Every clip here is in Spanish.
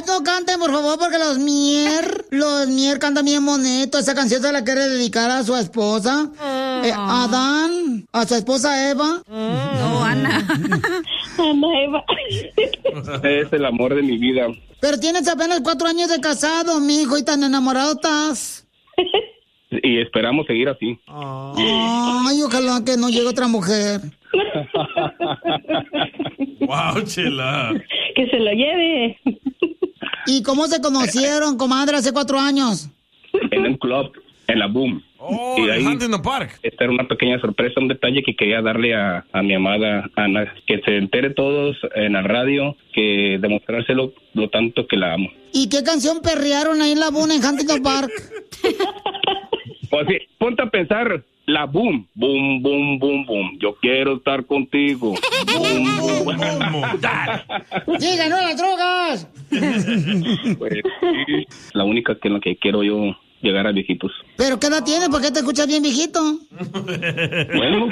Ay, no canten, por favor, porque los Mier cantan bien bonito. Esa canción se la quiere dedicar a su esposa, Adán, a su esposa Eva. No, Ana. Ana Eva. Es el amor de mi vida. Pero tienes apenas 4 años de casado, mijo, y tan enamorado estás. Y esperamos seguir así. Ay, ojalá que no llegue otra mujer. Wow, Chela. Que se lo lleve. ¿Y cómo se conocieron, comadre, hace 4 años? En un club, en la Boom. Oh, y ahí, Huntington Park. esta era una pequeña sorpresa, un detalle que quería darle a mi amada Ana. Que se entere todos en la radio, que demostrárselo lo tanto que la amo. ¿Y qué canción perrearon ahí en la Boom en Huntington Park? Pues sí, ponte a pensar, la Boom, boom, boom, boom, boom. Yo quiero estar contigo. Boom, boom. ¡Sí, ganó las drogas! Pues, sí, la única que en la que quiero yo llegar a viejitos. ¿Pero qué edad tienes? ¿Por qué te escuchas bien viejito? Bueno.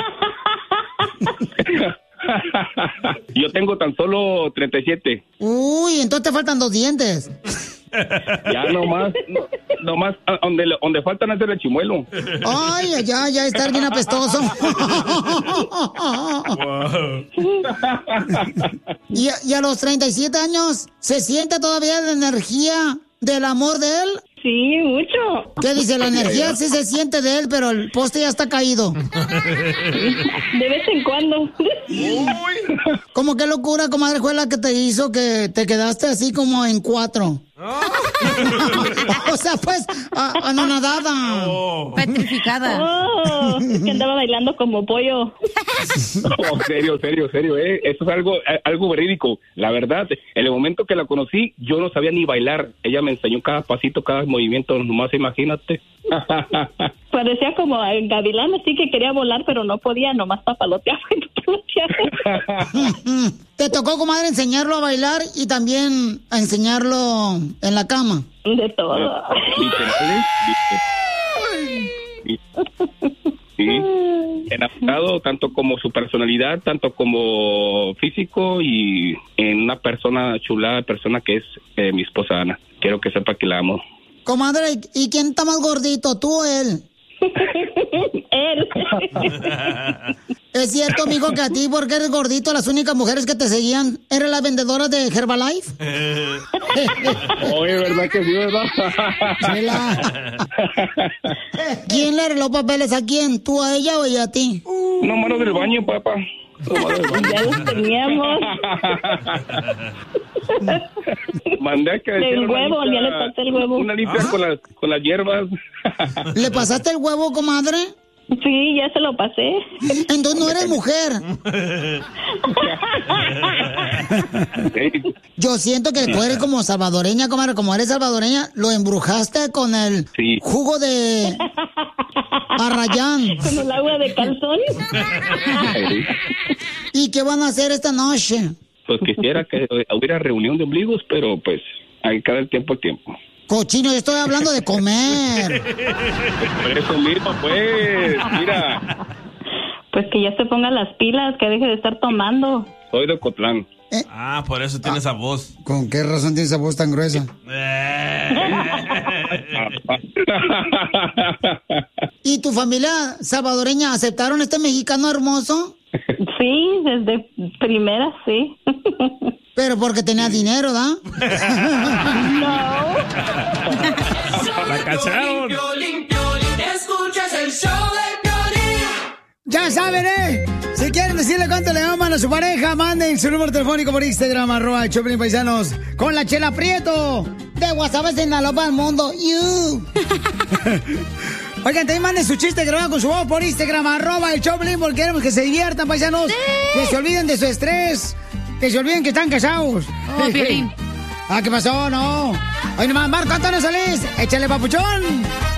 Yo tengo tan solo 37. Uy, entonces te faltan 2 dientes. Ya nomás donde faltan hacer el chimuelo. Ay, ya estar bien apestoso. ¿Y a los 37 años se siente todavía la energía del amor de él? Sí, mucho. ¿Qué dice? La energía sí se siente de él, pero el poste ya está caído. De vez en cuando. ¿Cómo qué locura, comadre, fue la que te hizo que te quedaste así como en 4? O sea, pues, anonadada. Petrificada. Oh, que andaba bailando como pollo. Oh, serio. Eso es algo verídico. La verdad, en el momento que la conocí, yo no sabía ni bailar. Ella me enseñó cada pasito, cada movimiento, nomás imagínate. Parecía como el gavilán, así que quería volar, pero no podía, nomás papaloteaba. Te tocó, comadre, enseñarlo a bailar y también a enseñarlo en la cama. De todo. Sí, enamorado tanto como su personalidad, tanto como físico y en una persona chulada, persona que es mi esposa Ana. Quiero que sepa que la amo. Comadre, ¿y quién está más gordito, tú o él? Él. ¿Es cierto, amigo, que a ti, porque eres gordito, las únicas mujeres que te seguían eran las vendedoras de Herbalife? Oye, ¿verdad que sí, verdad? Chela. ¿Quién le arregló papeles a quién? ¿Tú a ella o ella a ti? No, mano del baño, papá. Ya los teníamos. Mandé a que Del huevo, ya le pasé el huevo. Una limpia con las hierbas. ¿Le pasaste el huevo, comadre? Sí, ya se lo pasé. Entonces no eres mujer. Yo siento que tú eres como salvadoreña, comadre. Como eres salvadoreña, lo embrujaste con el jugo de arrayán. Con el agua de calzón. ¿Y qué van a hacer esta noche? Pues quisiera que hubiera reunión de ombligos, pero pues hay cada tiempo al tiempo. Cochino, yo estoy hablando de comer. Por eso mismo, pues, mira. Pues que ya se ponga las pilas, que deje de estar tomando. Soy de Ocotlán. Por eso tiene esa voz. ¿Con qué razón tiene esa voz tan gruesa? ¿Y tu familia salvadoreña aceptaron este mexicano hermoso? Sí, desde primera, sí. Pero porque tenía dinero, ¿da? No. La cacharon. Escuchas el show de Piolín. Ya saben, si quieren decirle cuánto le aman a su pareja, manden su número telefónico por Instagram, @Choplin Paisanos, con la Chela Prieto de Guasave, Sinaloa, al mundo. Oigan, también manden su chiste grabado con su voz por Instagram, @Choplin, porque queremos que se diviertan, paisanos. ¡Sí! Que se olviden de su estrés. Que se olviden que están casados. Oh, Piolín. ¿Qué pasó? No. Oye, nomás, Marco Antonio Solís, échale, papuchón.